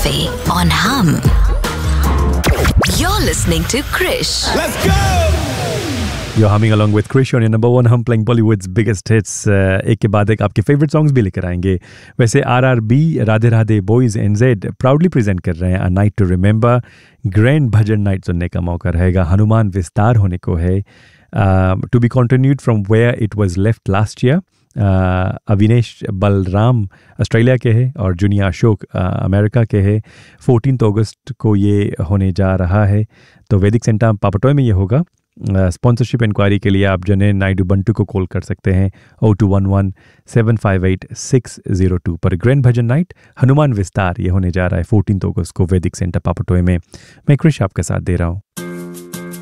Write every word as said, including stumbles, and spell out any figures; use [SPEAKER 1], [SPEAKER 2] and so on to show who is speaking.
[SPEAKER 1] Cafe on Hum. You're listening to Krish.
[SPEAKER 2] Let's go!
[SPEAKER 3] You're humming along with Krish on your number one hum playing Bollywood's biggest hits. Uh, एक के बाद एक आपके favourite songs भी लेकर आएंगे. वैसे are R B Radhe Radhe boys N Z proudly present कर रहे हैं a night to remember. Grand bhajan night सुनने का मौका रहेगा. हनुमान विस्तार होने को है. To be continued from where it was left last year. Avinesh Balram Australia के हैं और जूनिया अशोक अमेरिका के हैं. फोर्टीन अगस्त को ये होने जा रहा है. तो वैदिक सेंटर पापटोय में ये होगा. स्पॉन्सरशिप इंक्वायरी के लिए आप जने नायडू बंटू को कॉल कर सकते हैं O two one one seven five eight six zero two पर. ग्रैंड भजन नाइट हनुमान विस्तार ये होने जा रहा है फोर्टीन अगस्त को वैदिक सेंटर पापटोय में. मैं क्रिश आपका साथ दे रहा हूँ.